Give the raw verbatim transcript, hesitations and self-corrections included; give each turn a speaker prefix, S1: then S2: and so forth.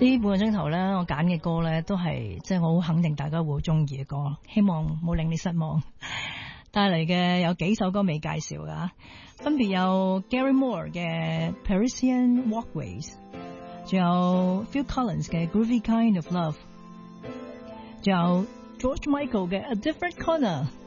S1: 呢半個鐘頭咧，我揀嘅歌咧都係即係我好肯定大家會好中意嘅歌，希望冇令你失望。帶嚟嘅有幾首歌未介紹㗎，分別有 Gary Moore 嘅 Parisian Walkways， 仲有 Phil Collins 嘅 Groovy Kind of Love， 仲有 George Michael 嘅 A Different Corner。